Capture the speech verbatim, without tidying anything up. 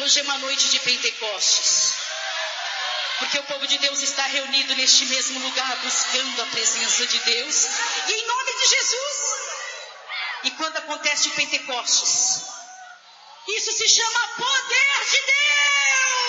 hoje é uma noite de Pentecostes. Porque o povo de Deus está reunido neste mesmo lugar, buscando a presença de Deus. E em nome de Jesus. E quando acontece o Pentecostes, isso se chama poder de Deus.